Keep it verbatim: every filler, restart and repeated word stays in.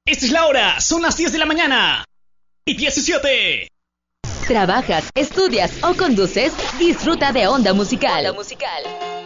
Esta es la hora, son las diez de la mañana y diecisiete. ¿Trabajas, estudias o conduces? Disfruta de Onda Musical. Onda Musical.